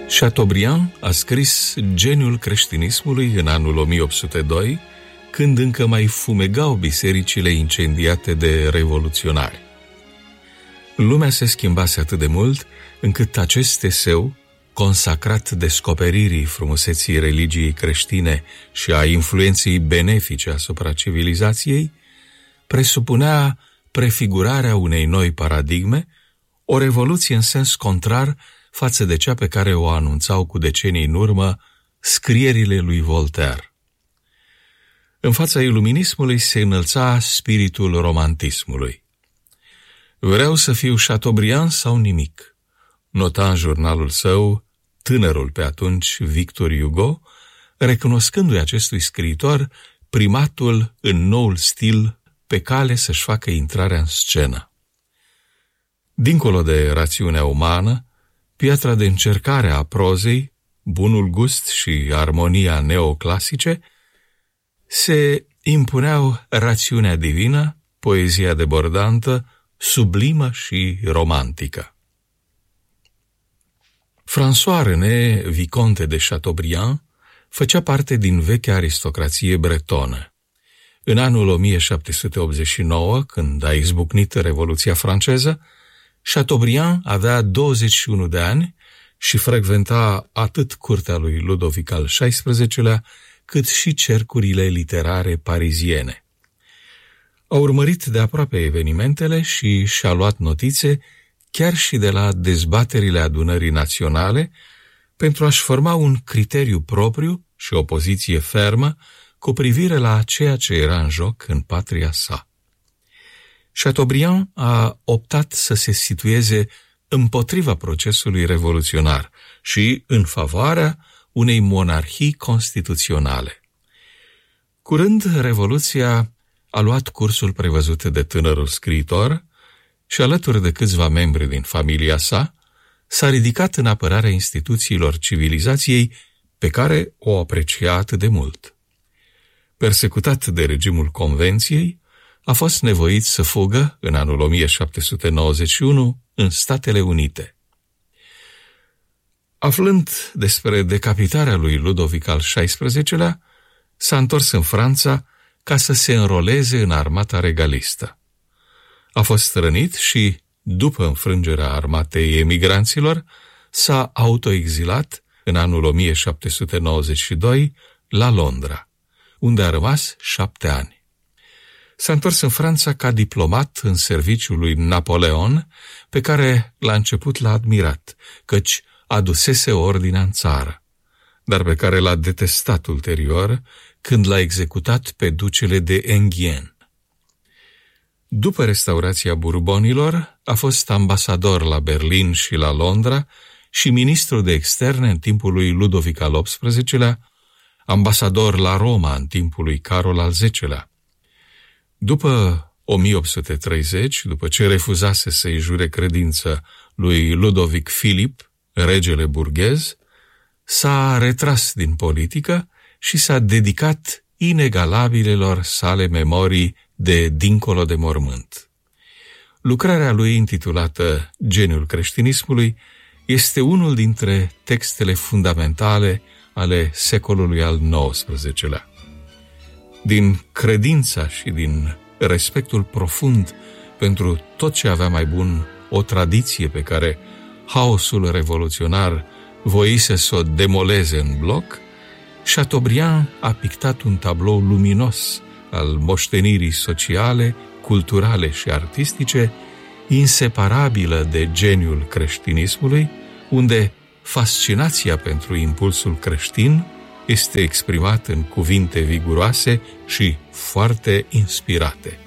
Chateaubriand a scris Geniul creștinismului în anul 1802, când încă mai fumegau bisericile incendiate de revoluționari. Lumea se schimbase atât de mult, încât acest eseu, consacrat descoperirii frumuseții religiei creștine și a influenței benefice asupra civilizației, presupunea prefigurarea unei noi paradigme, o revoluție în sens contrar față de cea pe care o anunțau cu decenii în urmă scrierile lui Voltaire. În fața iluminismului se înălța spiritul romantismului. Vreau să fiu Chateaubriand sau nimic, nota în jurnalul său tânărul pe atunci Victor Hugo, recunoscându-i acestui scriitor primatul în noul stil pe cale să-și facă intrarea în scenă. Dincolo de rațiunea umană, piatra de încercare a prozei, bunul gust și armonia neoclasice, se impuneau rațiunea divină, poezia debordantă, sublimă și romantică. François René, Vicomte de Chateaubriand, făcea parte din vechea aristocrație bretonă. În anul 1789, când a izbucnit Revoluția franceză, Chateaubriand avea 21 de ani și frecventa atât curtea lui Ludovic al XVI-lea, cât și cercurile literare pariziene. A urmărit de aproape evenimentele și și-a luat notițe chiar și de la dezbaterile adunării naționale pentru a-și forma un criteriu propriu și o poziție fermă cu privire la ceea ce era în joc în patria sa. Chateaubriand a optat să se situeze împotriva procesului revoluționar și în favoarea unei monarhii constituționale. Curând, Revoluția a luat cursul prevăzut de tânărul scriitor și, alături de câțiva membri din familia sa, s-a ridicat în apărarea instituțiilor civilizației pe care o aprecia atât de mult. Persecutat de regimul Convenției, a fost nevoit să fugă în anul 1791 în Statele Unite. Aflând despre decapitarea lui Ludovic al XVI-lea, s-a întors în Franța ca să se înroleze în armata regalistă. A fost rănit și, după înfrângerea armatei emigranților, s-a autoexilat în anul 1792 la Londra, unde a rămas 7 ani. S-a întors în Franța ca diplomat în serviciul lui Napoleon, pe care la început l-a admirat, căci adusese ordinea în țară, dar pe care l-a detestat ulterior când l-a executat pe ducele de Enghien. După restaurația Burbonilor, a fost ambasador la Berlin și la Londra și ministru de externe în timpul lui Ludovic al XVIII-lea, ambasador la Roma în timpul lui Carol al X-lea. După 1830, după ce refuzase să-i jure credință lui Ludovic Filip, regele burghez, s-a retras din politică și s-a dedicat inegalabilelor sale memorii de dincolo de mormânt. Lucrarea lui intitulată Geniul creștinismului este unul dintre textele fundamentale ale secolului al XIX-lea. Din credința și din respectul profund pentru tot ce avea mai bun o tradiție pe care haosul revoluționar voise să o demoleze în bloc, Chateaubriand a pictat un tablou luminos al moștenirii sociale, culturale și artistice, inseparabilă de geniul creștinismului, unde fascinația pentru impulsul creștin este exprimat în cuvinte viguroase și foarte inspirate.